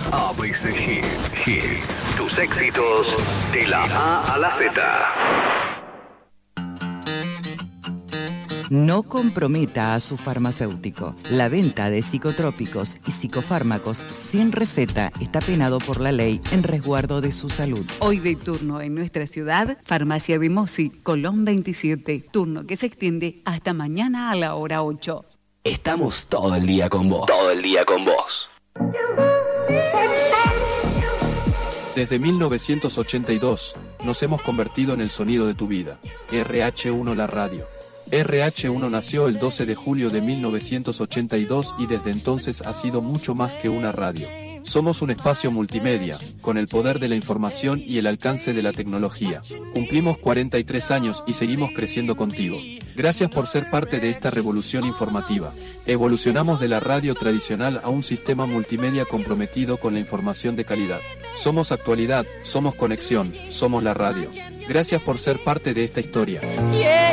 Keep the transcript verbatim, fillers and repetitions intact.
A B C Hits. Hits. Tus éxitos de la A a la Z. No comprometa a su farmacéutico. La venta de psicotrópicos y psicofármacos sin receta está penado por la ley en resguardo de su salud. Hoy de turno en nuestra ciudad, Farmacia de Mossi, Colón veintisiete. Turno que se extiende hasta mañana a la hora ocho. Estamos todo el día con vos. Todo el día con vos. Desde mil novecientos ochenta y dos, nos hemos convertido en el sonido de tu vida. R H uno La Radio. R H uno nació el doce de julio de mil novecientos ochenta y dos y desde entonces ha sido mucho más que una radio. Somos un espacio multimedia, con el poder de la información y el alcance de la tecnología. Cumplimos cuarenta y tres años y seguimos creciendo contigo. Gracias por ser parte de esta revolución informativa. Evolucionamos de la radio tradicional a un sistema multimedia comprometido con la información de calidad. Somos actualidad, somos conexión, somos la radio. Gracias por ser parte de esta historia.